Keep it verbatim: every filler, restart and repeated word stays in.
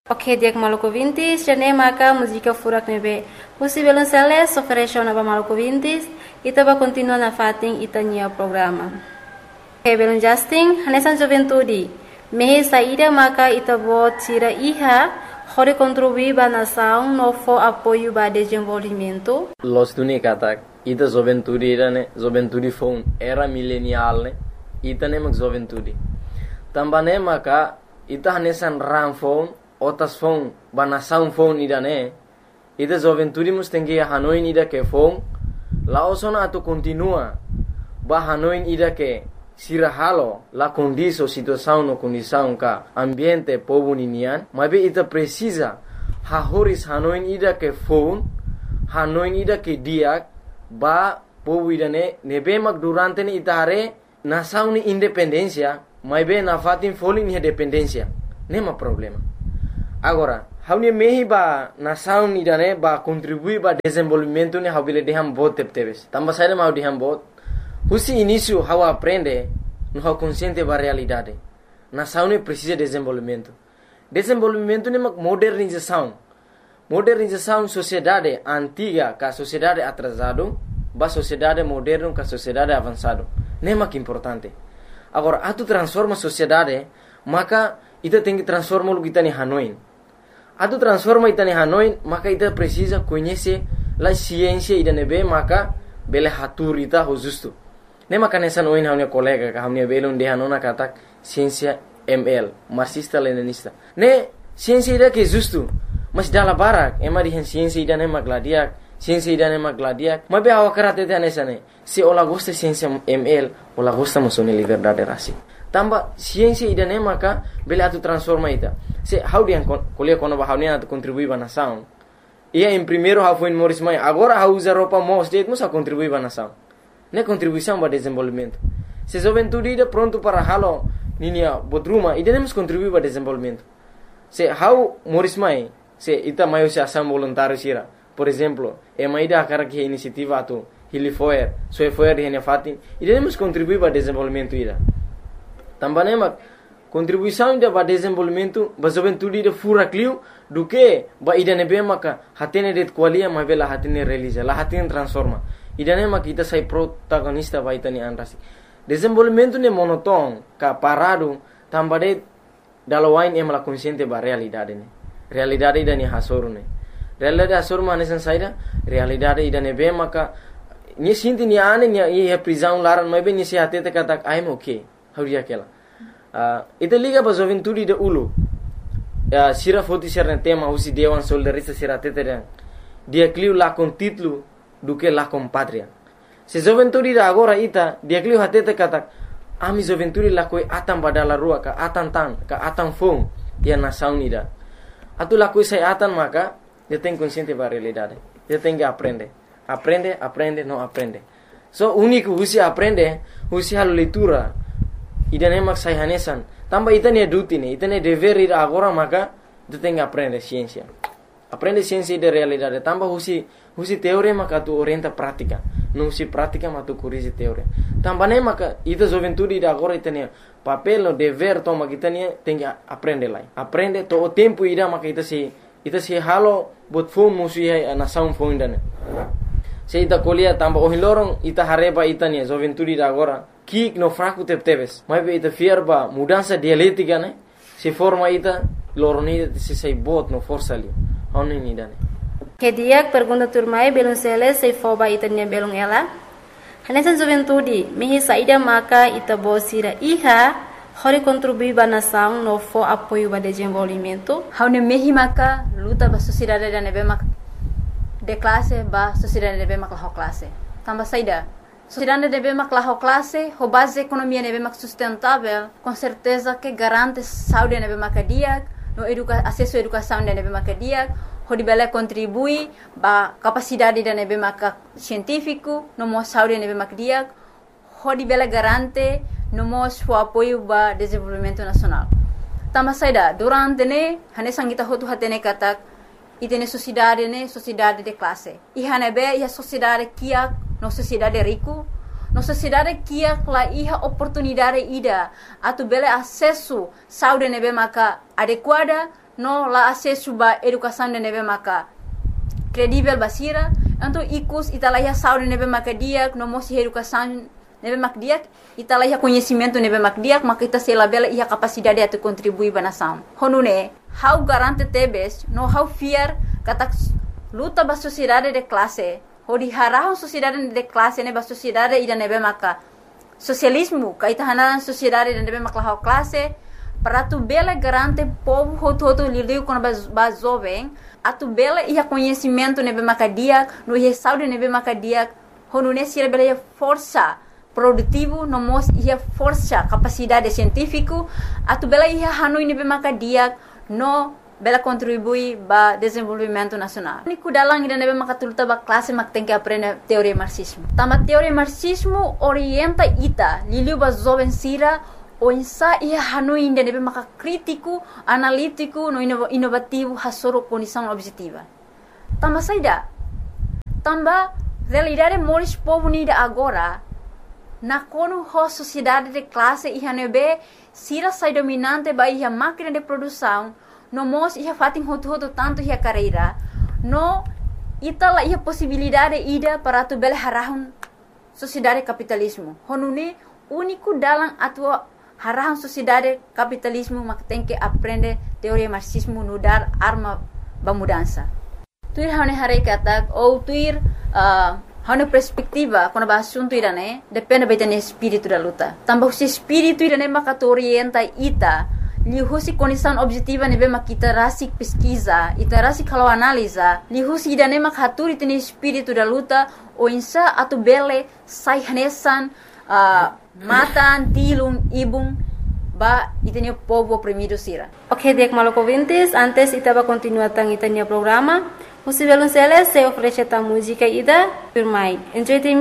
Ok, dia Maluku Vintis, jane maka música furak nebe. Usi belonceles ofereceu na Maluku Vintis, ita ba continua na fating ita nia programa. Ok, belon Justin, hanesan juventude. Mehe saída maka ita bo tira iha, hore contribuir ba nação no fo apoio ba desenvolvimento. Los tuni katak, ita juventude ira ne, juventude phone era millennial ne, ita ne mak juventude. Tambane maka ita hanesan ram phone otas phone bana sound phone ida ne ida juventude mus tengi hanoin ida ke phone la osona atu continua ba hanoin ida ke sira halo la condiso situação no condição ka ambiente povo ninian mabe ita precisa ha horis hanoin ida ke phone hanoin ida ke dia ba povo ida ne nebe mak durante ni ita hare nação ni independencia mabe na fatin folin ni dependencia nema problema. Agora, haunia mehi ba nação ni dane ba contribui ba desenvolvimento ni haubile deham bot tepteves. Tamba saída mau deham bot. Husi início hau aprende no hau consciente ba realidade. Nação ni precisa desenvolvimento. Desenvolvimento ni mak modernização. Modernização sociedade antiga ka sociedade atrasado ba sociedade moderno ka sociedade avançado. Nema que importante. Agora, atu transforma sociedade, maka ita tem que transformar o que está em Hanoi. Atu transforma ita em Hanoi, maka ita precisa conhecer a ciência ida nebe, maka bele hatur ita ho justo. Ne maka nessa noin haunia colega ka haunia bele unde hanona katak ciência M L, marxista leninista. Ne ciência ida que justo, mas dala barak, ema di ciência ida ne magladiak, ciência ida ne magladiak. Mabe awa karate te nessa ne. Se ola gosta ciência M L, ola gosta musone liberdade rasi. Tamba ciência ida ne maka bele atu transforma ita. Se how dia kuliah kono ba haunia atu contribui ba nação. Ia em primeiro how foi Morris Mai, agora how usa roupa most state musa contribui ba nação. Ne contribuição ba desenvolvimento. Se juventude ida pronto para halo ninia bodruma ida ne mus contribui ba desenvolvimento. Se how Morris Mai, se ita maio se ação voluntário sira. Por exemplo, e mai da cara que iniciativa atu Hilifoer, Soefoer di hene fatin, ida ne mus contribui ba desenvolvimento ida. Também mak contribuição ida ba desenvolvimento ba juventude ida fura clio do que ba ida nebe maka hatene det qualia ma bela hatene realiza la hatene transforma ida ne mak ita sai protagonista ba ita ni anrasi desenvolvimento ne monoton ka parado tambade dalawain em la consciente ba realidade ne realidade ida ni hasoru ne realidade hasoru ma nesan saida realidade ida nebe maka ni sinti ni ane ni e prisão laran ma be ni se hatete kata I'm okay hauria kela uh, ita liga ba juventude de ulu uh, sira foti serne tema usi dewan soldarista sira teteren dia clio la con título do que la con patria se juventude da agora ita dia clio hatete kata ami juventude la koi atam badala rua ka atan tan ka atan fong dia nação ida atu la koi sai atan maka dia tem consciente ba realidade dia tem que aprender aprende aprende não aprende so único usi aprende usi halo leitura ida ne mak sai hanesan tamba ita ne duty ne ita ne dever ida agora maka tu tem que aprender ciência aprende ciência de realidade tamba husi husi teoria maka tu orienta prática não se prática mas tu corrige teoria tamba ne maka ita juventude ida agora ita ne papel no dever toma kita ne tem que aprender lá aprende to o tempo ida maka ita se ita se halo bot phone musi hai nação phone dane se ita colia tamba o hilorong ita hareba ita ne juventude ida agora kik no fraco tepteves mas be ita fierba mudança dialética né se forma ita loroni se sai bot no força ali oni ni dane Que dia pergunta turmai belum sele se foba ita nia belum ela hanesan juventude mehi saída maka ita bosira iha hori contribui ba nação no fo apoio ba desenvolvimento haune mehi maka luta ba sociedade da nebe mak de classe ba sociedade nebe mak la classe tamba saída sociedade deve maklah classe, ho base economia deve mak sustentável, com certeza que garante saúde deve makadia, no educa acesso à educação deve makadia, ho dibele contribui ba capacidade deve mak científico, no mo saúde deve makadia, ho dibele garante no mo o apoio ba desenvolvimento nacional. Tama saida durante ne hane sangita hotu hatene katak itene sociedade ne sociedade de classe. I hane be ia sociedade kia no sociedade rico, no sociedade kia la iha oportunidade ida atu bele acesso saúde nebe maka adequada no la acesso ba educação de nebe maka credível basira, então ikus italaiha saúde nebe maka dia, no mosi educação nebe mak dia, italaiha conhecimento nebe mak dia, maka ita sela bela ia capacidade de contribuir ba nação. Honune, how garante tebes, no how fear kata luta ba sociedade de classe, hodi harahon sociedade de classe nebe sociedade ida nebe maka socialismo, kaita hanaran sociedade de nebe maka how classe, para tu bela garante povo hoto hoto lidiu com ba jovem, a tu bela ia conhecimento nebe maka dia, no ia saúde nebe maka dia, honune sira bela ia força produtivo, no mos ia força capacidade científico, a tu bela ia hanui nebe maka dia, no bela contribui ba desenvolvimento nacional. Niku dalang ida nebe maka tuluta ba classe mak tem que aprender teoria marxismo. Tama teoria marxismo orienta ita liliu ba jovem sira o insa ia hanui ida nebe maka crítico, analítico, no inovativo hasoro condição objetiva. Tama saida. Tamba realidade moris povo nida agora na kono ho sociedade de classe ia nebe sira sai dominante ba ia máquina de produção no mos ia fatin hotu hotu tanto ia carreira no itala ia possibilidade ida para tu bela harahun sociedade capitalismo honune único dalam atua harahun sociedade capitalismo mak tem que aprender teoria marxismo no dar arma ba mudança tuir hane hare kata ou tuir uh, hane perspectiva quando ba assunto irane depende betane espírito da luta tambah se espírito irane maka orienta ita lihusi condição objetiva nebe makita rasik pesquisa ita rasik kalau analisa lihusi idane mak haturi tene espírito da luta o insa atu bele sai hanesan uh, matan tilung ibung ba itene povo oprimido sira. Ok, dek maluco ouvintes, antes itaba continuar tang itania programa. Você vê se oferece a música ida, por mais.